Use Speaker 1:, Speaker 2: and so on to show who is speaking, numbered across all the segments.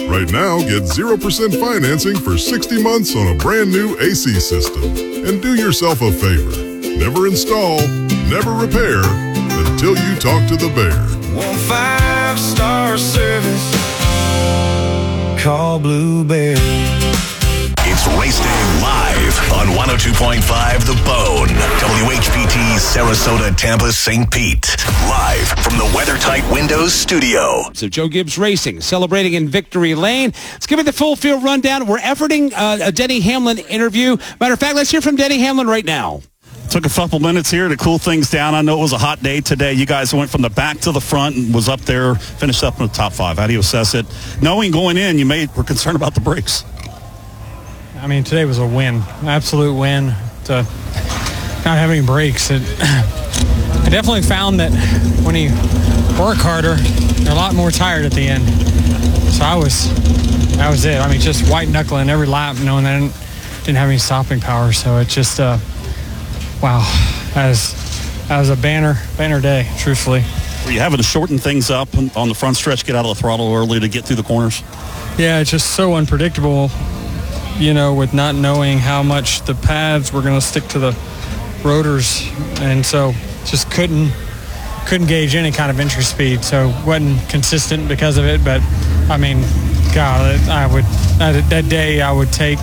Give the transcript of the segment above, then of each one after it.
Speaker 1: Right now, get 0% financing for 60 months on a brand new AC system. And do yourself a favor. Never install, never repair until you talk to the Bear.
Speaker 2: 5-star service. Call Blue Bear.
Speaker 3: It's Race Day live on 102.5 The Bone. WHPT, Sarasota, Tampa, St. Pete. Live from the WeatherTight Windows studio.
Speaker 4: So Joe Gibbs Racing celebrating in Victory Lane. Let's give it the full field rundown. We're efforting a Denny Hamlin interview. Matter of fact, let's hear from Denny Hamlin right now.
Speaker 5: Took a couple minutes here to cool things down. I know it was a hot day today. You guys went from the back to the front and was up there, finished up in the top 5. How do you assess it? Knowing going in, were concerned about the brakes.
Speaker 6: I mean, today was a win, an absolute win. To not have any brakes, I definitely found that when you work harder, you're a lot more tired at the end. So that was it. I mean, just white knuckling every lap, knowing that I didn't have any stopping power. So it just, wow, that was a banner day, truthfully.
Speaker 5: Were you having to shorten things up on the front stretch, get out of the throttle early to get through the corners? Yeah, it's just so unpredictable. With not knowing how much the pads were going to stick to the rotors, and so just couldn't gauge any kind of entry speed, so wasn't consistent because of it. But I mean, God, that day I would take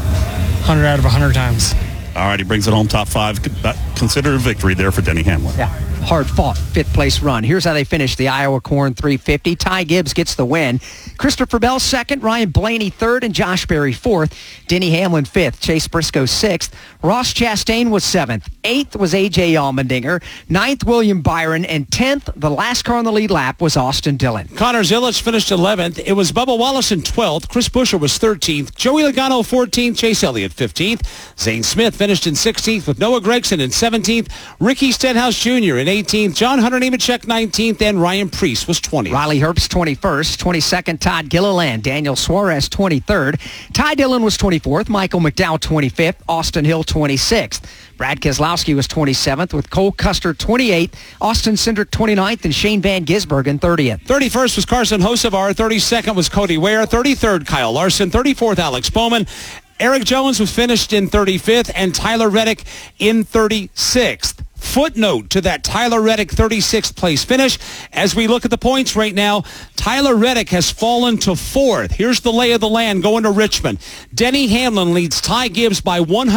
Speaker 5: 100 out of 100 times. All right, he brings it home, top 5. Considered a victory there for Denny Hamlin.
Speaker 7: Yeah, hard-fought fifth-place run. Here's how they finished the Iowa Corn 350. Ty Gibbs gets the win. Christopher Bell second, Ryan Blaney third, and Josh Berry fourth. Denny Hamlin fifth, Chase Briscoe sixth. Ross Chastain was seventh. Eighth was A.J. Allmendinger. Ninth, William Byron. And 10th, the last car on the lead lap, was Austin Dillon.
Speaker 4: Connor Zilic finished 11th. It was Bubba Wallace in 12th. Chris Buescher was 13th. Joey Logano 14th. Chase Elliott 15th. Zane Smith finished in 16th with Noah Gragson in 17th. Ricky Stenhouse Jr. in 18th. John Hunter Nemechek 19th. And Ryan Preece was 20th.
Speaker 7: Riley Herbst 21st. 22nd, Todd Gilliland. Daniel Suarez 23rd. Ty Dillon was 24th. Michael McDowell 25th. Austin Hill 26th. Brad Keselowski was 27th with Cole Custer 28th, Austin Cindric 29th, and Shane Van Gisbergen 30th.
Speaker 4: 31st was Carson Hocevar. 32nd was Cody Ware. 33rd, Kyle Larson. 34th, Alex Bowman. Eric Jones was finished in 35th, and Tyler Reddick in 36th. Footnote to that Tyler Reddick 36th place finish. As we look at the points right now, Tyler Reddick has fallen to 4th. Here's the lay of the land going to Richmond. Denny Hamlin leads Ty Gibbs by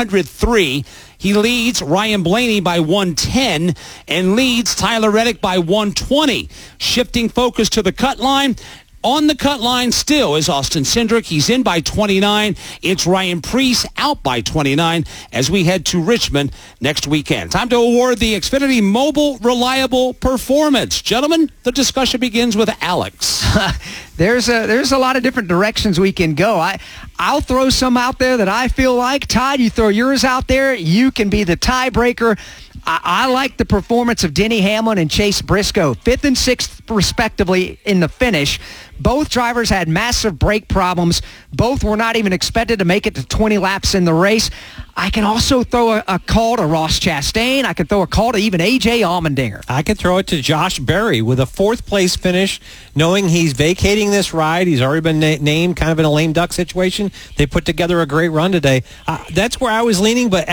Speaker 4: 103. He leads Ryan Blaney by 110 and leads Tyler Reddick by 120. Shifting focus to the cut line. On the cut line still is Austin Cindric. He's in by 29. It's Ryan Preece out by 29 as we head to Richmond next weekend. Time to award the Xfinity Mobile Reliable Performance. Gentlemen, the discussion begins with Alex.
Speaker 7: There's a lot of different directions we can go. I'll throw some out there that I feel like. Todd, you throw yours out there. You can be the tiebreaker. I like the performance of Denny Hamlin and Chase Briscoe, 5th and 6th respectively in the finish. Both drivers had massive brake problems. Both were not even expected to make it to 20 laps in the race. I can also throw a call to Ross Chastain. I can throw a call to even A.J. Allmendinger.
Speaker 8: I could throw it to Josh Berry with a 4th place finish, knowing he's vacating this ride. He's already been named kind of in a lame duck situation. They put together a great run today. That's where I was leaning, but